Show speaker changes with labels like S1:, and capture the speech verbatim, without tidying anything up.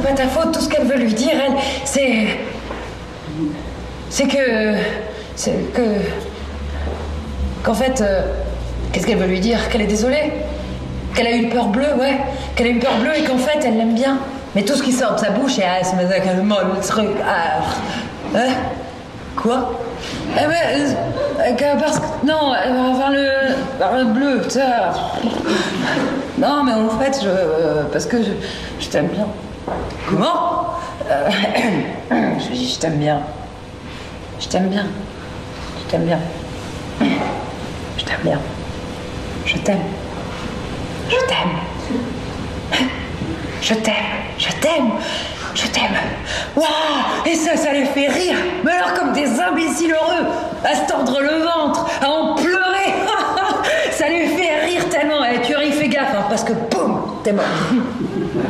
S1: pas ta faute. Tout ce qu'elle veut lui dire, elle, c'est... C'est que... C'est que... Qu'en fait... Euh, qu'est-ce qu'elle veut lui dire? Qu'elle est désolée? Qu'elle a eu une peur bleue, ouais. Qu'elle a eu une peur bleue et qu'en fait, elle l'aime bien. Mais tout ce qui sort de sa bouche, et ah, c'est le truc... Ah, hein? Quoi? Eh ben, euh, parce que... Non, enfin le... le bleu, ça... Non, mais en fait, je... Euh, parce que je, je t'aime bien. Comment? euh, Je dis, je t'aime bien. Je t'aime bien. Je t'aime bien. Je t'aime bien. Je t'aime. Je t'aime. Je t'aime. Je t'aime. Je t'aime. Waouh! Et ça, ça les fait rire. Mais alors comme des imbéciles heureux, à se tordre le ventre, à en pleurer. Ça les fait rire tellement. Et tu ris, fais gaffe, hein, parce que boum, t'es mort.